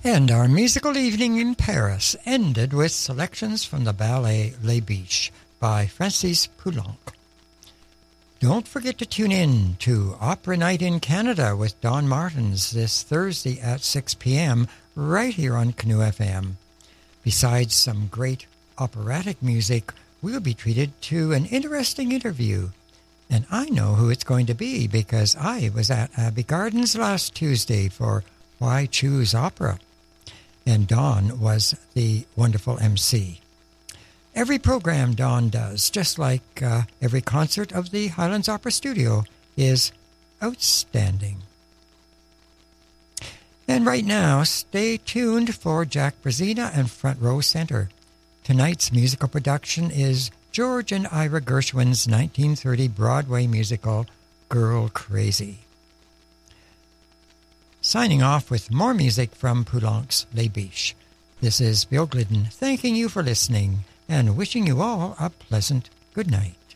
And our musical evening in Paris ended with selections from the ballet Les Biches by Francis Poulenc. Don't forget to tune in to Opera Night in Canada with Don Martins this Thursday at 6 p.m. right here on Canoe FM. Besides some great operatic music, we'll be treated to an interesting interview. And I know who it's going to be because I was at Abbey Gardens last Tuesday for Why Choose Opera. And Dawn was the wonderful MC. Every program Dawn does, just like every concert of the Highlands Opera Studio, is outstanding. And right now, stay tuned for Jack Brazina and Front Row Center. Tonight's musical production is George and Ira Gershwin's 1930 Broadway musical, Girl Crazy. Signing off with more music from Poulenc's Les Biches. This is Bill Glidden thanking you for listening and wishing you all a pleasant good night.